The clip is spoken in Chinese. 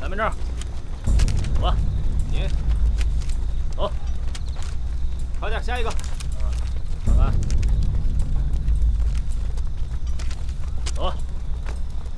咱们这儿，走吧，你走，快点，下一个。